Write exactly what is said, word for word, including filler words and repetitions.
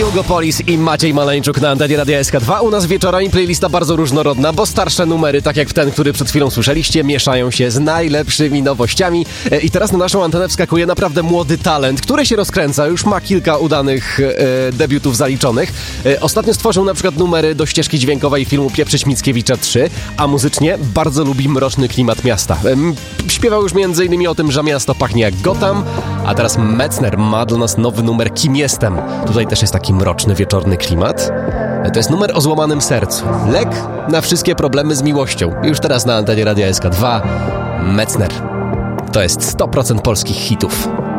Hugopolis i Maciej Maleńczuk na antenie Radia S K dwa. U nas wieczorami playlista bardzo różnorodna, bo starsze numery, tak jak w ten, który przed chwilą słyszeliście, mieszają się z najlepszymi nowościami. I teraz na naszą antenę wskakuje naprawdę młody talent, który się rozkręca, już ma kilka udanych e, debiutów zaliczonych. E, ostatnio stworzył na przykład numery do ścieżki dźwiękowej filmu Pieprzyć Mickiewicza trzy, a muzycznie bardzo lubi mroczny klimat miasta. E, śpiewał już między innymi o tym, że miasto pachnie jak Gotham, a teraz Metzner ma dla nas nowy numer Kim jestem. Tutaj też jest taki mroczny, wieczorny klimat. To jest numer o złamanym sercu. Lek na wszystkie problemy z miłością. Już teraz na antenie Radia S K dwa Metzner. To jest sto procent polskich hitów.